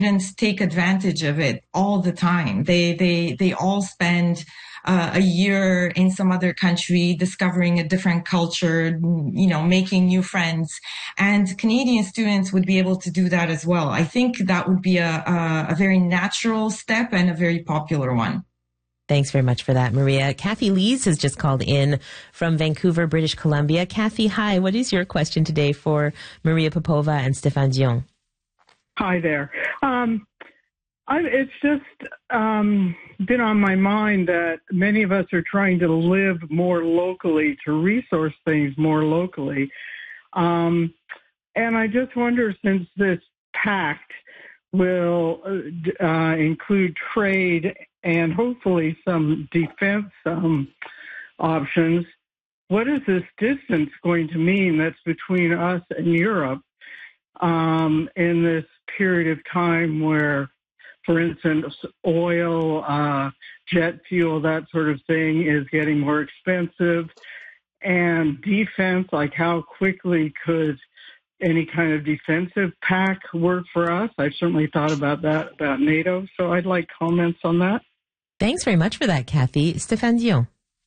Students take advantage of it all the time. They all spend a year in some other country, discovering a different culture, making new friends. And Canadian students would be able to do that as well. I think that would be a very natural step and a very popular one. Thanks very much for that, Maria. Kathy Lees has just called in from Vancouver, British Columbia. Kathy, hi. What is your question today for Maria Popova and Stéphane Dion? Hi there. It's just been on my mind that many of us are trying to live more locally, to resource things more locally. And I just wonder, since this pact will include trade and hopefully some defense options, what is this distance going to mean that's between us and Europe in this period of time where, for instance, oil, jet fuel, that sort of thing is getting more expensive, and defense, like how quickly could any kind of defensive pact work for us? I've certainly thought about that, about NATO, so I'd like comments on that. Thanks very much for that, Kathy. Stéphane Dion.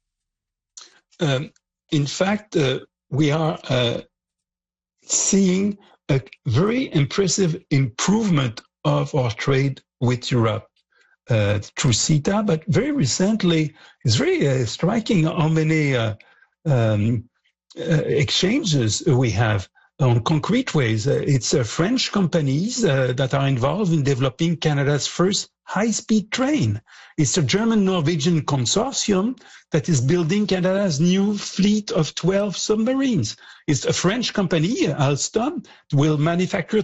In fact, we are seeing a very impressive improvement of our trade with Europe through CETA, but very recently, it's very striking how many exchanges we have on concrete ways. It's French companies that are involved in developing Canada's first high-speed train. It's a German-Norwegian consortium that is building Canada's new fleet of 12 submarines. It's a French company, Alstom, will manufacture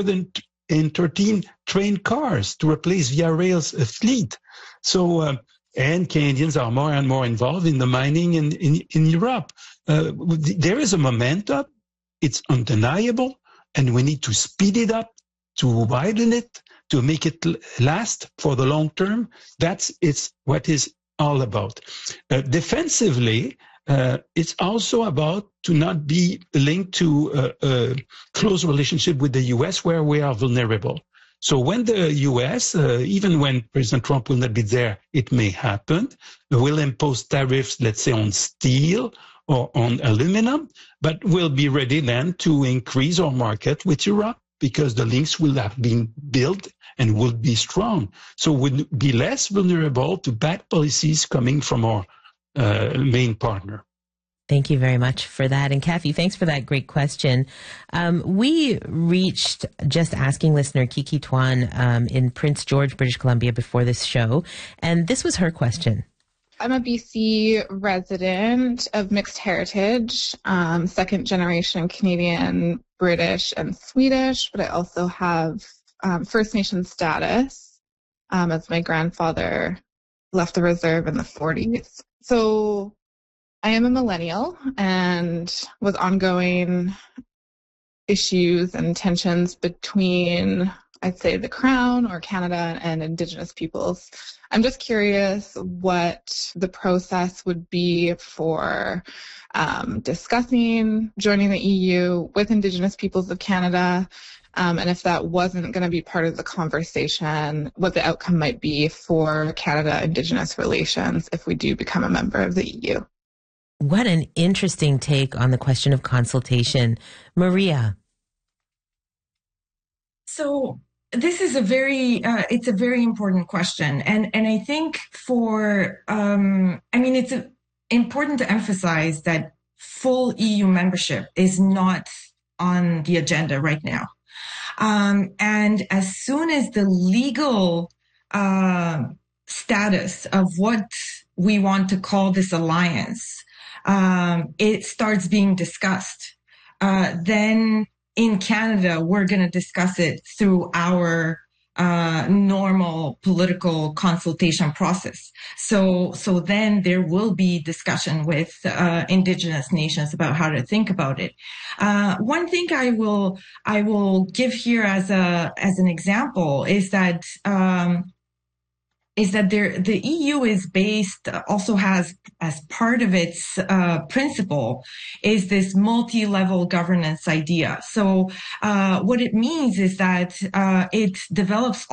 313 train cars to replace Via Rail's fleet. So, and Canadians are more and more involved in the mining in Europe. There is a momentum. It's undeniable, and we need to speed it up, to widen it, to make it last for the long term. It's what it's all about. Defensively, it's also about to not be linked to a close relationship with the U.S. where we are vulnerable. So when the U.S., even when President Trump will not be there, it may happen, will impose tariffs, let's say, on steel or on aluminum, but we'll be ready then to increase our market with Europe because the links will have been built and will be strong. So we'll be less vulnerable to bad policies coming from our main partner. Thank you very much for that. And Kathy, thanks for that great question. We reached Just Asking listener Kiki Tuan in Prince George, British Columbia before this show, and this was her question. I'm a BC resident of mixed heritage, second generation Canadian, British, and Swedish, but I also have First Nation status as my grandfather left the reserve in the 40s. So I am a millennial, and with ongoing issues and tensions between, I'd say, the Crown or Canada and Indigenous peoples, I'm just curious what the process would be for discussing joining the EU with Indigenous peoples of Canada, and if that wasn't going to be part of the conversation, what the outcome might be for Canada-Indigenous relations if we do become a member of the EU. What an interesting take on the question of consultation. Maria. So this is it's a very important question. And I think it's important to emphasize that full EU membership is not on the agenda right now. And as soon as the legal status of what we want to call this alliance, it starts being discussed, then in Canada, we're going to discuss it through our normal political consultation process. So then there will be discussion with Indigenous nations about how to think about it. One thing I will give here as an example is that is that the EU is based, also has as part of its principle, is this multi-level governance idea. So what it means is that it develops